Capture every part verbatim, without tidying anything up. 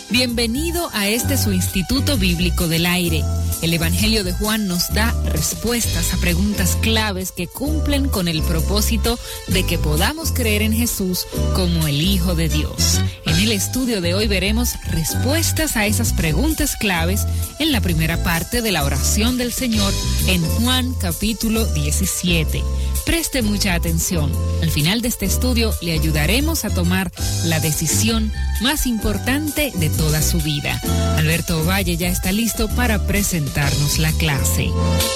Bienvenido a este su Instituto Bíblico del Aire. El Evangelio de Juan nos da respuestas a preguntas claves que cumplen con el propósito de que podamos creer en Jesús como el Hijo de Dios. En el estudio de hoy veremos respuestas a esas preguntas claves en la primera parte de la oración del Señor en Juan capítulo diecisiete. Preste mucha atención. Al final de este estudio le ayudaremos a tomar la decisión más importante de toda su vida. Alberto Valle ya está listo para presentarnos la clase.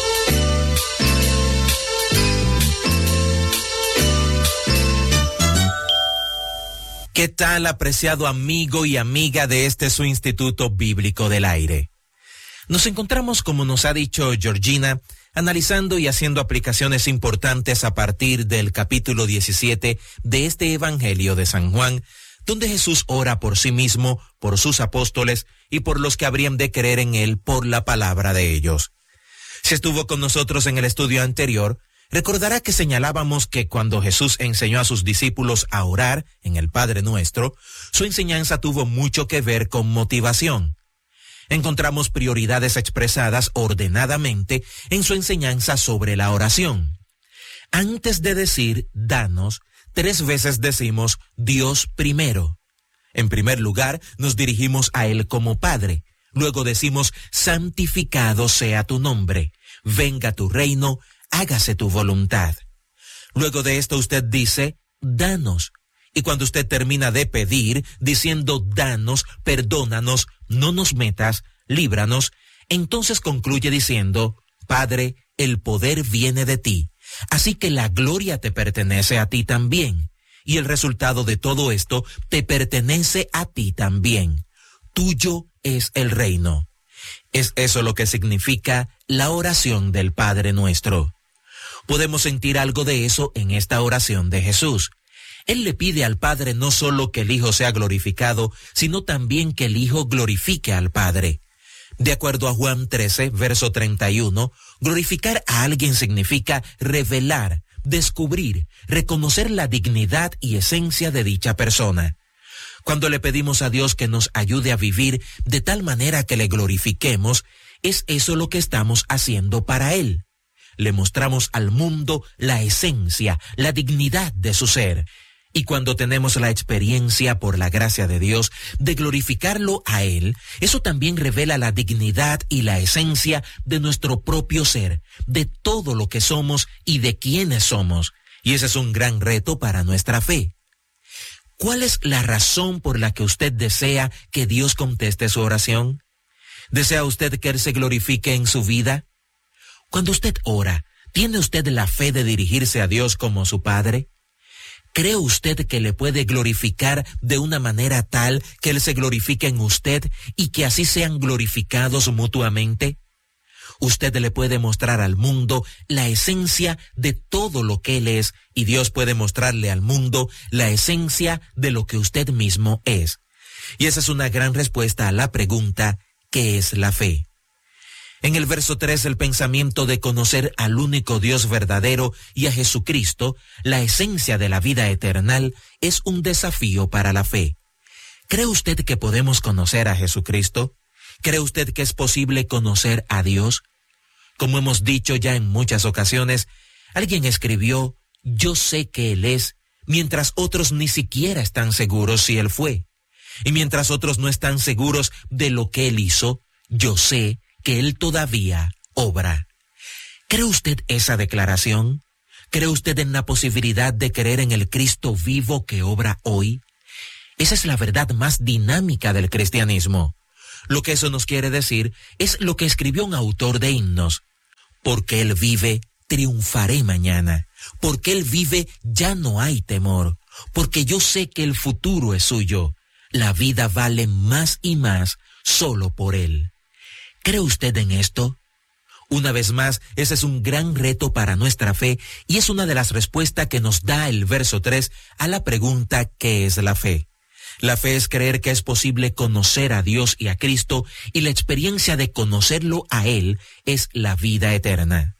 ¿Qué tal, apreciado amigo y amiga de este su Instituto Bíblico del Aire? Nos encontramos, como nos ha dicho Georgina, analizando y haciendo aplicaciones importantes a partir del capítulo diecisiete de este Evangelio de San Juan, donde Jesús ora por sí mismo, por sus apóstoles y por los que habrían de creer en él por la palabra de ellos. Si estuvo con nosotros en el estudio anterior, recordará que señalábamos que cuando Jesús enseñó a sus discípulos a orar en el Padre Nuestro, su enseñanza tuvo mucho que ver con motivación. Encontramos prioridades expresadas ordenadamente en su enseñanza sobre la oración. Antes de decir danos, tres veces decimos Dios primero. En primer lugar, nos dirigimos a Él como Padre. Luego decimos santificado sea tu nombre. Venga tu reino, hágase tu voluntad. Luego de esto usted dice danos. Y cuando usted termina de pedir, diciendo danos, perdónanos, no nos metas, líbranos, entonces concluye diciendo, Padre, el poder viene de ti, así que la gloria te pertenece a ti también, y el resultado de todo esto te pertenece a ti también. Tuyo es el reino. Es eso lo que significa la oración del Padre Nuestro. Podemos sentir algo de eso en esta oración de Jesús. Él le pide al Padre no solo que el Hijo sea glorificado, sino también que el Hijo glorifique al Padre. De acuerdo a Juan trece, verso treinta y uno, glorificar a alguien significa revelar, descubrir, reconocer la dignidad y esencia de dicha persona. Cuando le pedimos a Dios que nos ayude a vivir de tal manera que le glorifiquemos, es eso lo que estamos haciendo para Él. Le mostramos al mundo la esencia, la dignidad de su ser. Y cuando tenemos la experiencia, por la gracia de Dios, de glorificarlo a Él, eso también revela la dignidad y la esencia de nuestro propio ser, de todo lo que somos y de quiénes somos. Y ese es un gran reto para nuestra fe. ¿Cuál es la razón por la que usted desea que Dios conteste su oración? ¿Desea usted que Él se glorifique en su vida? Cuando usted ora, ¿tiene usted la fe de dirigirse a Dios como su Padre? ¿Cree usted que le puede glorificar de una manera tal que Él se glorifique en usted y que así sean glorificados mutuamente? Usted le puede mostrar al mundo la esencia de todo lo que Él es y Dios puede mostrarle al mundo la esencia de lo que usted mismo es. Y esa es una gran respuesta a la pregunta, ¿qué es la fe? En el verso tres, el pensamiento de conocer al único Dios verdadero y a Jesucristo, la esencia de la vida eterna, es un desafío para la fe. ¿Cree usted que podemos conocer a Jesucristo? ¿Cree usted que es posible conocer a Dios? Como hemos dicho ya en muchas ocasiones, alguien escribió, yo sé que Él es, mientras otros ni siquiera están seguros si Él fue. Y mientras otros no están seguros de lo que Él hizo, yo sé que Él todavía obra. ¿Cree usted esa declaración? ¿Cree usted en la posibilidad de creer en el Cristo vivo que obra hoy? Esa es la verdad más dinámica del cristianismo. Lo que eso nos quiere decir es lo que escribió un autor de himnos. Porque Él vive, triunfaré mañana. Porque Él vive, ya no hay temor. Porque yo sé que el futuro es suyo. La vida vale más y más solo por Él. ¿Cree usted en esto? Una vez más, ese es un gran reto para nuestra fe y es una de las respuestas que nos da el verso tres a la pregunta ¿qué es la fe? La fe es creer que es posible conocer a Dios y a Cristo y la experiencia de conocerlo a Él es la vida eterna.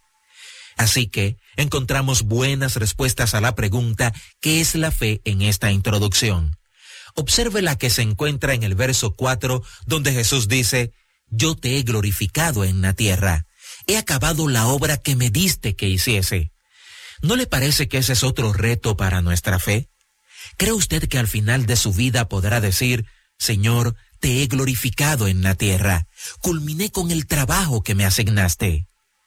Así que encontramos buenas respuestas a la pregunta ¿qué es la fe? En esta introducción. Observe la que se encuentra en el verso cuatro, donde Jesús dice: yo te he glorificado en la tierra, he acabado la obra que me diste que hiciese. ¿No le parece que ese es otro reto para nuestra fe? ¿Cree usted que al final de su vida podrá decir: Señor, te he glorificado en la tierra, culminé con el trabajo que me asignaste?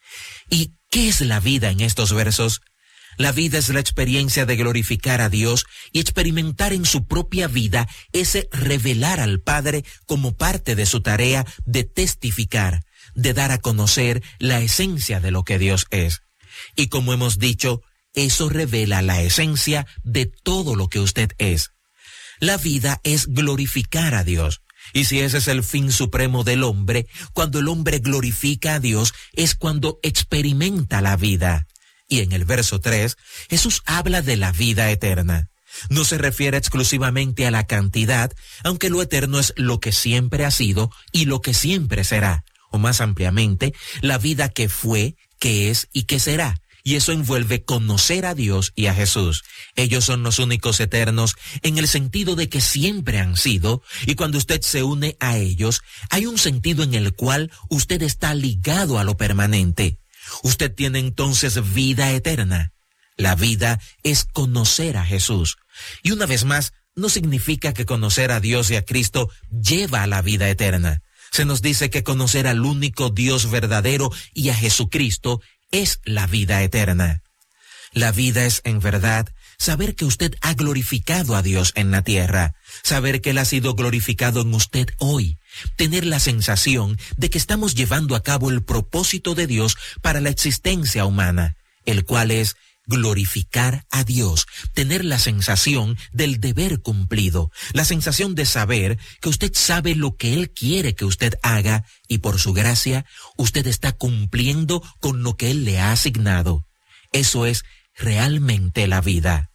¿Y qué es la vida en estos versos? La vida es la experiencia de glorificar a Dios y experimentar en su propia vida ese revelar al Padre como parte de su tarea de testificar, de dar a conocer la esencia de lo que Dios es. Y como hemos dicho, eso revela la esencia de todo lo que usted es. La vida es glorificar a Dios. Y si ese es el fin supremo del hombre, cuando el hombre glorifica a Dios, es cuando experimenta la vida. Y en el verso tres, Jesús habla de la vida eterna. No se refiere exclusivamente a la cantidad, aunque lo eterno es lo que siempre ha sido y lo que siempre será, o más ampliamente, la vida que fue, que es y que será. Y eso envuelve conocer a Dios y a Jesús. Ellos son los únicos eternos en el sentido de que siempre han sido, y cuando usted se une a ellos, hay un sentido en el cual usted está ligado a lo permanente. Usted tiene entonces vida eterna. La vida es conocer a Jesús. Y una vez más, no significa que conocer a Dios y a Cristo lleva a la vida eterna. Se nos dice que conocer al único Dios verdadero y a Jesucristo es la vida eterna. La vida es, en verdad, saber que usted ha glorificado a Dios en la tierra, saber que Él ha sido glorificado en usted hoy, tener la sensación de que estamos llevando a cabo el propósito de Dios para la existencia humana, el cual es glorificar a Dios, tener la sensación del deber cumplido, la sensación de saber que usted sabe lo que Él quiere que usted haga y por su gracia usted está cumpliendo con lo que Él le ha asignado. Eso es realmente la vida.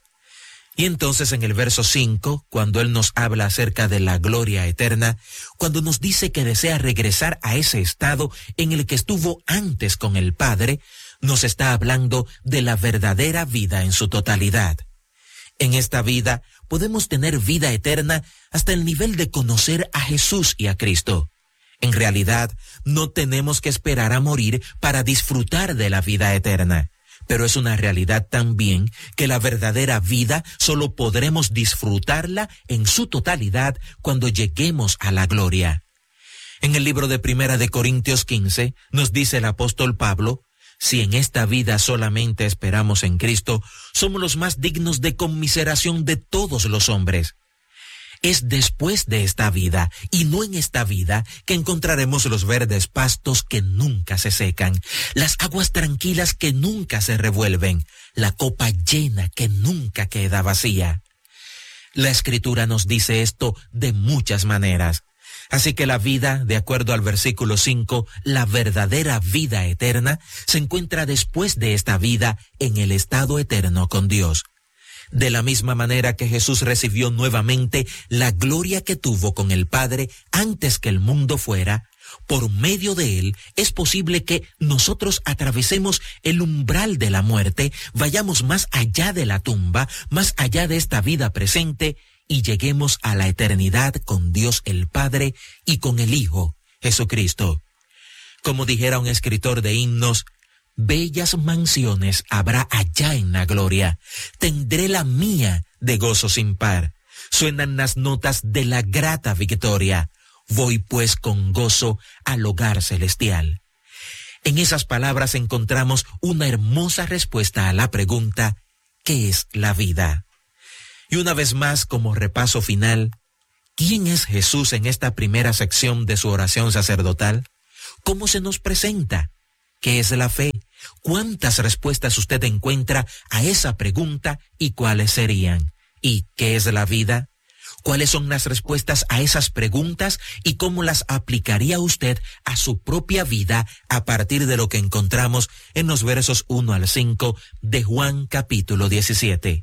Y entonces en el verso cinco, cuando Él nos habla acerca de la gloria eterna, cuando nos dice que desea regresar a ese estado en el que estuvo antes con el Padre, nos está hablando de la verdadera vida en su totalidad. En esta vida podemos tener vida eterna hasta el nivel de conocer a Jesús y a Cristo. En realidad, no tenemos que esperar a morir para disfrutar de la vida eterna. Pero es una realidad también que la verdadera vida solo podremos disfrutarla en su totalidad cuando lleguemos a la gloria. En el libro de Primera de Corintios quince nos dice el apóstol Pablo: si en esta vida solamente esperamos en Cristo, somos los más dignos de conmiseración de todos los hombres. Es después de esta vida, y no en esta vida, que encontraremos los verdes pastos que nunca se secan, las aguas tranquilas que nunca se revuelven, la copa llena que nunca queda vacía. La Escritura nos dice esto de muchas maneras. Así que la vida, de acuerdo al versículo cinco, la verdadera vida eterna, se encuentra después de esta vida en el estado eterno con Dios. De la misma manera que Jesús recibió nuevamente la gloria que tuvo con el Padre antes que el mundo fuera, por medio de Él es posible que nosotros atravesemos el umbral de la muerte, vayamos más allá de la tumba, más allá de esta vida presente, y lleguemos a la eternidad con Dios el Padre y con el Hijo, Jesucristo. Como dijera un escritor de himnos, bellas mansiones habrá allá en la gloria, tendré la mía de gozo sin par. Suenan las notas de la grata victoria, voy pues con gozo al hogar celestial. En esas palabras encontramos una hermosa respuesta a la pregunta, ¿qué es la vida? Y una vez más, como repaso final, ¿quién es Jesús en esta primera sección de su oración sacerdotal? ¿Cómo se nos presenta? ¿Qué es la fe? ¿Cuántas respuestas usted encuentra a esa pregunta y cuáles serían? ¿Y qué es la vida? ¿Cuáles son las respuestas a esas preguntas y cómo las aplicaría usted a su propia vida a partir de lo que encontramos en los versos uno al cinco de Juan capítulo diecisiete?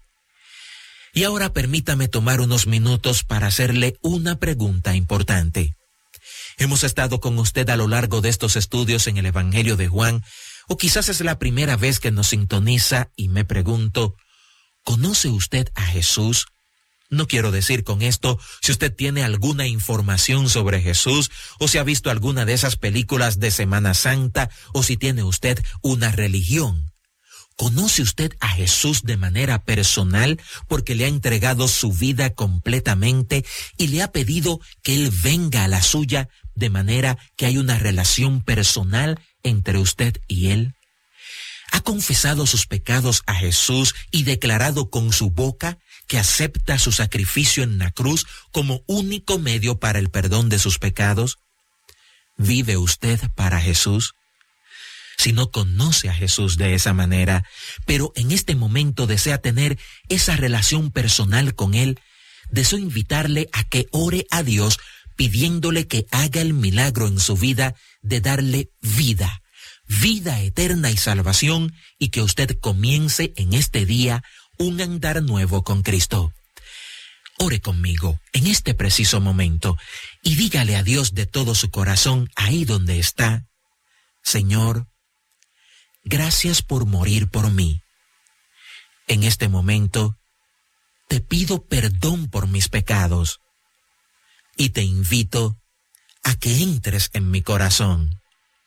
Y ahora permítame tomar unos minutos para hacerle una pregunta importante. Hemos estado con usted a lo largo de estos estudios en el Evangelio de Juan, o quizás es la primera vez que nos sintoniza y me pregunto, ¿conoce usted a Jesús? No quiero decir con esto si usted tiene alguna información sobre Jesús o si ha visto alguna de esas películas de Semana Santa o si tiene usted una religión. ¿Conoce usted a Jesús de manera personal porque le ha entregado su vida completamente y le ha pedido que Él venga a la suya de manera que hay una relación personal entre usted y Él? ¿Ha confesado sus pecados a Jesús y declarado con su boca que acepta su sacrificio en la cruz como único medio para el perdón de sus pecados? ¿Vive usted para Jesús? Si no conoce a Jesús de esa manera, pero en este momento desea tener esa relación personal con Él, deseo invitarle a que ore a Dios pidiéndole que haga el milagro en su vida de darle vida, vida eterna y salvación, y que usted comience en este día un andar nuevo con Cristo. Ore conmigo en este preciso momento y dígale a Dios de todo su corazón ahí donde está: Señor, gracias por morir por mí. En este momento te pido perdón por mis pecados y te invito a que entres en mi corazón.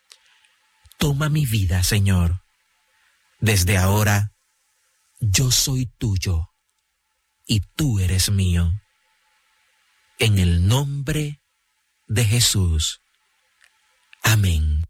Toma mi vida, Señor. Desde ahora, yo soy tuyo y tú eres mío. En el nombre de Jesús. Amén.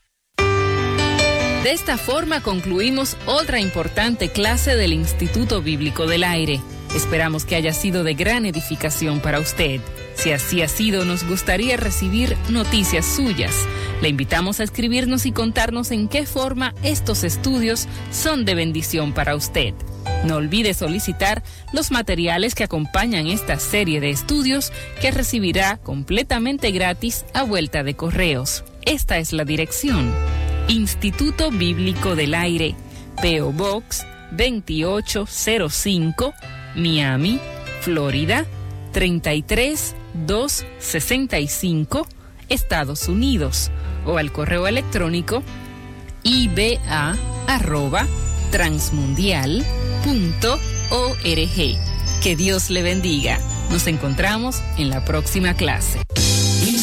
De esta forma concluimos otra importante clase del Instituto Bíblico del Aire. Esperamos que haya sido de gran edificación para usted. Si así ha sido, nos gustaría recibir noticias suyas. Le invitamos a escribirnos y contarnos en qué forma estos estudios son de bendición para usted. No olvide solicitar los materiales que acompañan esta serie de estudios que recibirá completamente gratis a vuelta de correos. Esta es la dirección: Instituto Bíblico del Aire, P O Box veintiocho cero cinco, Miami, Florida treinta y tres mil doscientos sesenta y cinco, Estados Unidos, o al correo electrónico i b a arroba transmundial punto org. Que Dios le bendiga. Nos encontramos en la próxima clase.